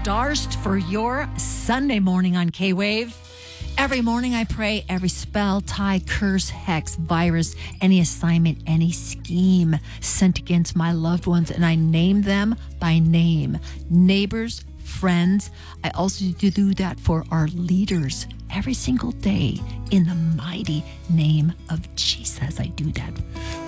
stars for your Sunday morning on K-Wave. Every morning I pray every spell, tie, curse, hex, virus, any assignment, any scheme sent against my loved ones, and I name them by name. Neighbors, friends. I also do that for our leaders every single day in the mighty name of Jesus. I do that.